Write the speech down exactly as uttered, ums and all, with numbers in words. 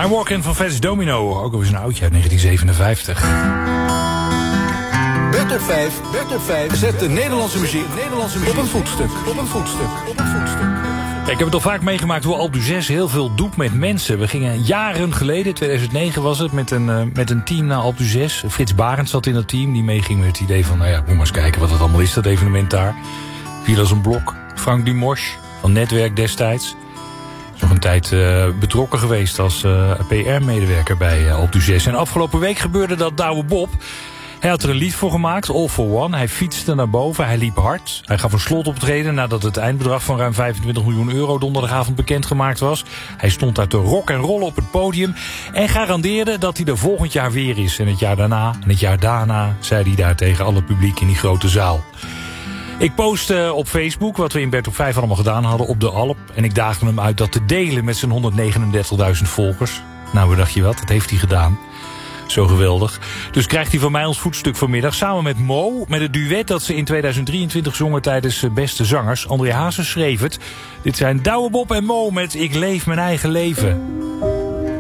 I'm Walking van Fats Domino, ook alweer een oudje uit negentien zevenenvijftig. Bert op vijf, Bert op vijf, zet de Nederlandse muziek, Nederlandse muziek op een voetstuk, op een voetstuk, op een voetstuk. Ja, ik heb het al vaak meegemaakt hoe Alpe d'Huez heel veel doet met mensen. We gingen jaren geleden, tweeduizend negen was het, met een, uh, met een team naar Alpe d'Huez. Frits Barend zat in dat team, die meeging met het idee van, nou ja, moet maar eens kijken wat het allemaal is, dat evenement daar. Viel als een blok. Frank Dumosch van Netwerk destijds. Is nog een tijd uh, betrokken geweest als uh, P R-medewerker bij uh, Alpe d'Huez. En afgelopen week gebeurde dat Douwe Bob. Hij had er een lied voor gemaakt, All for One. Hij fietste naar boven, hij liep hard. Hij gaf een slotoptreden nadat het eindbedrag van ruim vijfentwintig miljoen euro donderdagavond bekendgemaakt was. Hij stond daar te rock en rollen op het podium en garandeerde dat hij er volgend jaar weer is. En het jaar daarna en het jaar daarna, zei hij daar tegen alle publiek in die grote zaal. Ik postte op Facebook, wat we in Bert op vijf allemaal gedaan hadden, op de Alp. En ik daagde hem uit dat te delen met zijn honderdnegenendertigduizend volgers. Nou, wat dacht je wat? Dat heeft hij gedaan. Zo geweldig. Dus krijgt hij van mij ons voetstuk vanmiddag samen met Mo, met het duet dat ze in tweeduizend drieëntwintig zongen tijdens Beste Zangers. André Hazes schreef het. Dit zijn Douwe Bob en Mo met Ik leef mijn eigen leven.